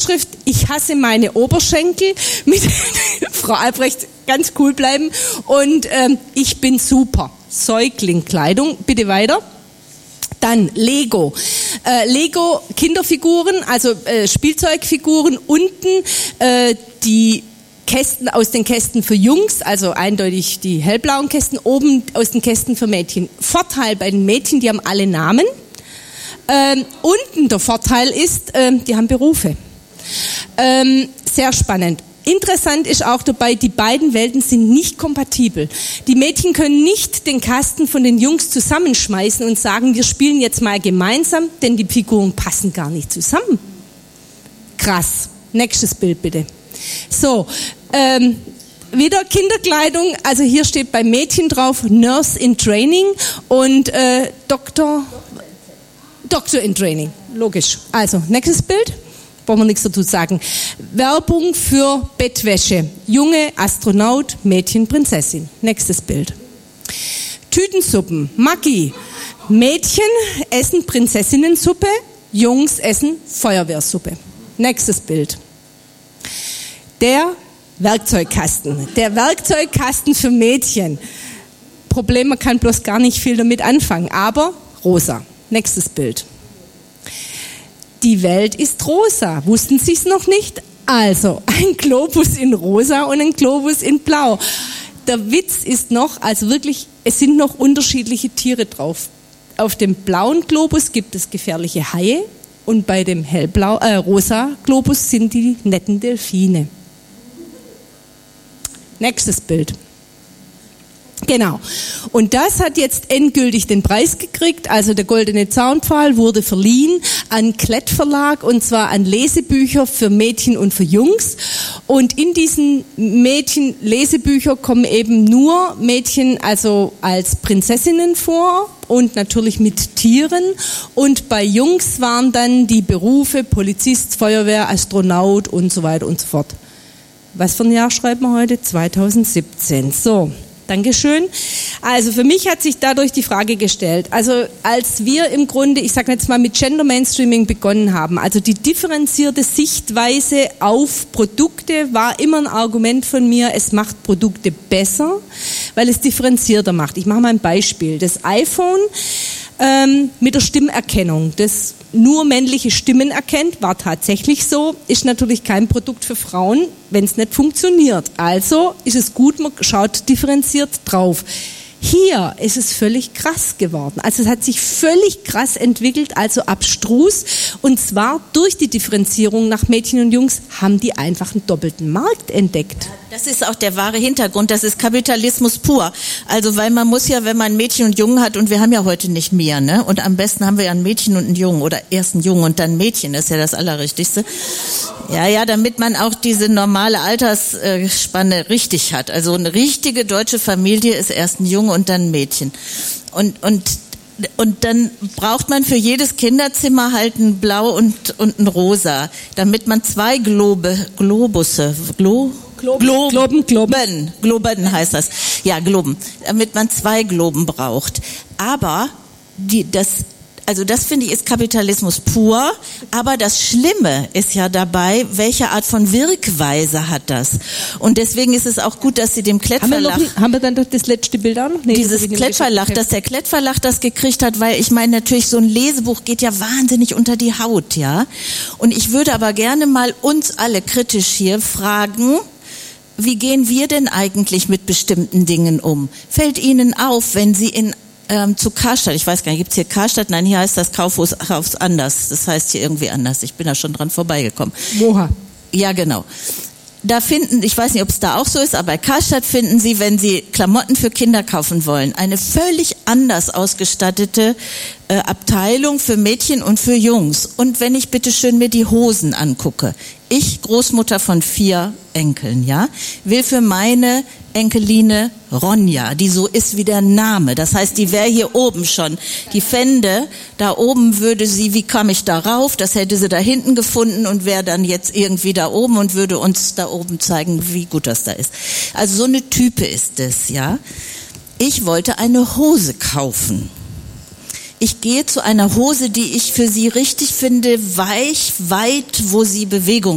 Überschrift, ich hasse meine Oberschenkel, mit Frau Albrecht, ganz cool bleiben, und ich bin super. Säuglingkleidung, bitte weiter. Dann Lego. Lego Kinderfiguren, also Spielzeugfiguren, unten die Kästen aus den Kästen für Jungs, also eindeutig die hellblauen Kästen, oben aus den Kästen für Mädchen. Vorteil bei den Mädchen, die haben alle Namen. Unten der Vorteil ist, die haben Berufe. Sehr spannend. Interessant ist auch dabei, die beiden Welten sind nicht kompatibel. Die Mädchen können nicht den Kasten von den Jungs zusammenschmeißen und sagen, wir spielen jetzt mal gemeinsam, denn die Figuren passen gar nicht zusammen. Krass. Nächstes Bild bitte. So, wieder Kinderkleidung, also hier steht bei Mädchen drauf Nurse in Training und Doktor in Training, logisch. Also, nächstes Bild, brauchen wir nichts dazu sagen. Werbung für Bettwäsche, Junge, Astronaut, Mädchen, Prinzessin. Nächstes Bild. Tütensuppen, Maggi, Mädchen essen Prinzessinnensuppe, Jungs essen Feuerwehrsuppe. Nächstes Bild. Der Werkzeugkasten für Mädchen. Problem, man kann bloß gar nicht viel damit anfangen, aber rosa. Nächstes Bild. Die Welt ist rosa. Wussten Sie es noch nicht? Also, ein Globus in rosa und ein Globus in blau. Der Witz ist noch, also wirklich, es sind noch unterschiedliche Tiere drauf. Auf dem blauen Globus gibt es gefährliche Haie und bei dem rosa Globus sind die netten Delfine. Nächstes Bild. Genau. Und das hat jetzt endgültig den Preis gekriegt. Also der Goldene Zaunpfahl wurde verliehen an Klett Verlag, und zwar an Lesebücher für Mädchen und für Jungs. Und in diesen Mädchen-Lesebücher kommen eben nur Mädchen also als Prinzessinnen vor und natürlich mit Tieren. Und bei Jungs waren dann die Berufe Polizist, Feuerwehr, Astronaut und so weiter und so fort. Was für ein Jahr schreiben wir heute? 2017. So, Dankeschön. Also für mich hat sich dadurch die Frage gestellt, also als wir im Grunde, ich sage jetzt mal mit Gender Mainstreaming begonnen haben, also die differenzierte Sichtweise auf Produkte war immer ein Argument von mir, es macht Produkte besser, weil es differenzierter macht. Ich mache mal ein Beispiel. Das iPhone mit der Stimmerkennung, das nur männliche Stimmen erkennt, war tatsächlich so, ist natürlich kein Produkt für Frauen, wenn es nicht funktioniert. Also ist es gut, man schaut differenziert drauf. Hier ist es völlig krass geworden. Also es hat sich völlig krass entwickelt, also abstrus. Und zwar durch die Differenzierung nach Mädchen und Jungs haben die einfach einen doppelten Markt entdeckt. Das ist auch der wahre Hintergrund. Das ist Kapitalismus pur. Also weil man muss ja, wenn man Mädchen und Jungen hat, und wir haben ja heute nicht mehr, ne? Und am besten haben wir ja ein Mädchen und einen Jungen oder erst einen Jungen und dann ein Mädchen. Das ist ja das Allerrichtigste. Ja, damit man auch diese normale Altersspanne richtig hat. Also eine richtige deutsche Familie ist erst ein Junge und dann ein Mädchen. Und dann braucht man für jedes Kinderzimmer halt ein Blau und ein Rosa, damit man zwei Globen heißt das. Ja, Globen. Damit man zwei Globen braucht. Aber das finde ich ist Kapitalismus pur, aber das Schlimme ist ja dabei, welche Art von Wirkweise hat das? Und deswegen ist es auch gut, dass sie dem Klettverlag... Haben wir dann das letzte Bild auch noch? Nee, dieses Klettverlag, dass der Klettverlag das gekriegt hat, weil ich meine natürlich, so ein Lesebuch geht ja wahnsinnig unter die Haut, ja. Und ich würde aber gerne mal uns alle kritisch hier fragen, wie gehen wir denn eigentlich mit bestimmten Dingen um? Fällt Ihnen auf, wenn Sie zu Karstadt, ich weiß gar nicht, gibt's hier Karstadt? Nein, hier heißt das Kaufhaus anders. Das heißt hier irgendwie anders. Ich bin da schon dran vorbeigekommen. Moha. Ja, genau. Da ich weiß nicht, ob es da auch so ist, aber bei Karstadt finden Sie, wenn Sie Klamotten für Kinder kaufen wollen, eine völlig anders ausgestattete Abteilung für Mädchen und für Jungs. Und wenn ich bitte schön mir die Hosen angucke, ich, Großmutter von 4 Enkeln, ja, will für meine Enkeline Ronja, die so ist wie der Name. Das heißt, die wäre hier oben schon. Die fände, da oben würde sie, wie kam ich darauf? Das hätte sie da hinten gefunden und wäre dann jetzt irgendwie da oben und würde uns da oben zeigen, wie gut das da ist. Also so eine Type ist es, ja. Ich wollte eine Hose kaufen. Ich gehe zu einer Hose, die ich für sie richtig finde, weich, weit, wo sie Bewegung